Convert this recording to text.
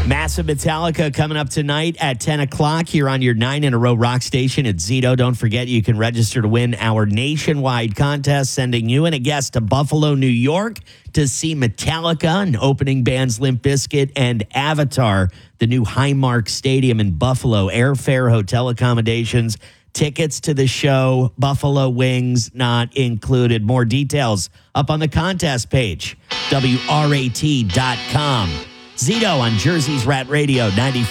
Massive Metallica coming up tonight at 10 o'clock here on your 9-in-a-row rock station at Zito. Don't forget you can register to win our nationwide contest, sending you and a guest to Buffalo, New York to see Metallica and opening bands Limp Bizkit and Avatar, the new Highmark Stadium in Buffalo. Airfare, hotel accommodations, tickets to the show, Buffalo Wings not included. More details up on the contest page, WRAT.com. Zito on Jersey's Rat Radio 94.